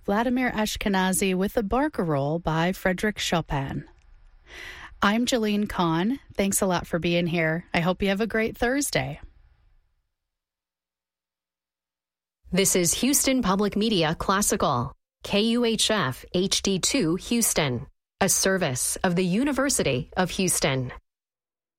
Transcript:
Vladimir Ashkenazy with the Barcarolle by Frédéric Chopin. I'm Jolene Kahn. Thanks a lot for being here. I hope you have a great Thursday. This is Houston Public Media Classical, KUHF HD2 Houston, a service of the University of Houston.